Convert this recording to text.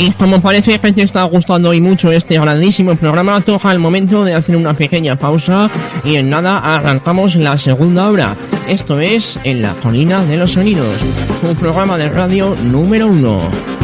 Y como parece que te está gustando hoy mucho este grandísimo programa, toca el momento de hacer una pequeña pausa y en nada arrancamos la segunda hora. Esto es En la Colina de los Sonidos, un programa de radio número 1.